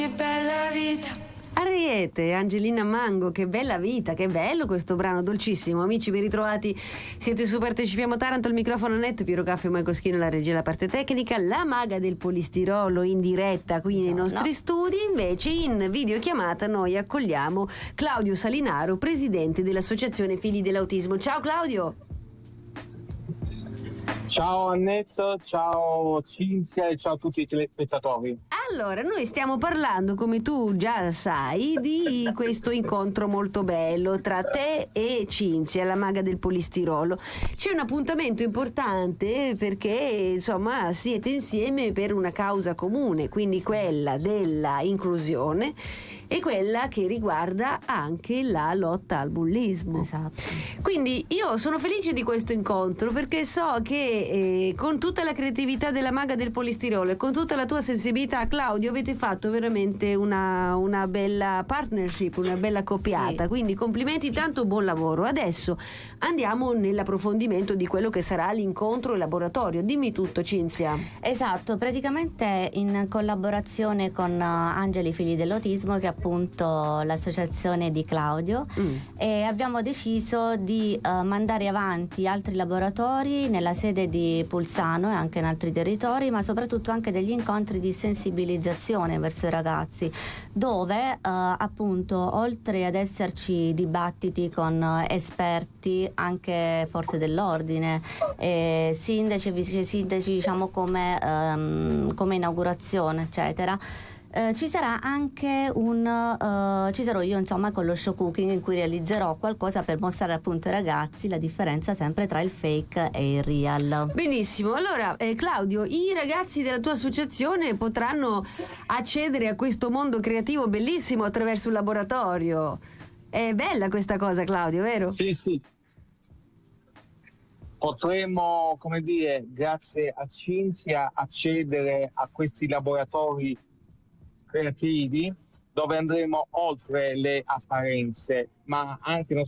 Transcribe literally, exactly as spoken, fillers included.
Che bella vita. Ariete, Angelina Mango, che bella vita, che bello questo brano, dolcissimo. Amici, ben ritrovati, siete su Partecipiamo Taranto, il microfono net, Piero Caffio, Marco Schino, la regia, la parte tecnica, la maga del polistirolo in diretta qui nei nostri no. studi. Invece in videochiamata noi accogliamo Claudio Salinaro, presidente dell'Associazione Figli dell'Autismo. Ciao Claudio. Ciao Annetto, ciao Cinzia e ciao a tutti i telespettatori. Allora, noi stiamo parlando, come tu già sai, di questo incontro molto bello tra te e Cinzia, la maga del polistirolo. C'è un appuntamento importante perché, insomma, siete insieme per una causa comune, quindi quella della inclusione e quella che riguarda anche la lotta al bullismo. Esatto. Quindi io sono felice di questo incontro perché so che eh, con tutta la creatività della maga del polistirolo e con tutta la tua sensibilità, Claudio, avete fatto veramente una, una bella partnership, una bella coppiata. Sì. Quindi complimenti, tanto buon lavoro. Adesso andiamo nell'approfondimento di quello che sarà l'incontro e laboratorio. Dimmi tutto, Cinzia. Esatto, praticamente in collaborazione con uh, Angeli Figli dell'Autismo, che è appunto l'associazione di Claudio, mm. e abbiamo deciso di uh, mandare avanti altri laboratori nella sede di Pulsano e anche in altri territori, ma soprattutto anche degli incontri di sensibilizzazione verso i ragazzi, dove uh, appunto oltre ad esserci dibattiti con uh, esperti, anche forze dell'ordine, eh, sindaci e vice sindaci, diciamo come, um, come inaugurazione eccetera. Uh, ci sarà anche un uh, ci sarò io insomma con lo show cooking, in cui realizzerò qualcosa per mostrare appunto ai ragazzi la differenza sempre tra il fake e il real. Benissimo, allora eh, Claudio, i ragazzi della tua associazione potranno accedere a questo mondo creativo bellissimo attraverso un laboratorio. È bella questa cosa, Claudio, vero? Sì, sì. Potremo, come dire, grazie a Cinzia, accedere a questi laboratori creativi dove andremo oltre le apparenze, ma anche non